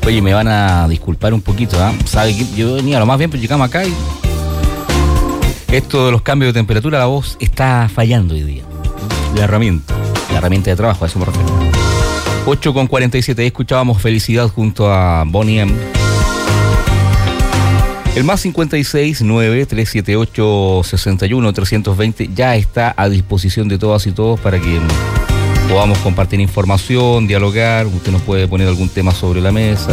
Oye, me van a disculpar un poquito, ¿ah? ¿Sabe que yo venía lo más bien, pero llegamos acá y esto de los cambios de temperatura, la voz está fallando hoy día. La herramienta de trabajo, a eso me refiero. 8:47, escuchábamos Felicidad junto a Bonnie M. El más 569-378-61-320 ya está a disposición de todas y todos para que podamos compartir información, dialogar. Usted nos puede poner algún tema sobre la mesa,